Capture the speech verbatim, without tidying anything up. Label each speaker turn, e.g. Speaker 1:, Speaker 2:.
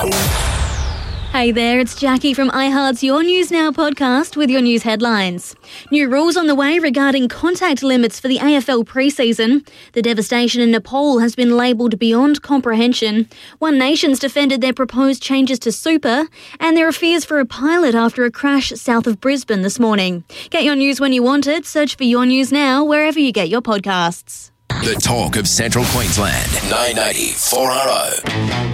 Speaker 1: Hey there, it's Jackie from iHeart's Your News Now podcast with your news headlines. New rules on the way regarding contact limits for the A F L pre-season. The devastation in Nepal has been labelled beyond comprehension. One Nation's defended their proposed changes to Super, and there are fears for a pilot after a crash south of Brisbane this morning. Get your news when you want it. Search for Your News Now wherever you get your podcasts.
Speaker 2: The talk of Central Queensland, nine ninety four R O.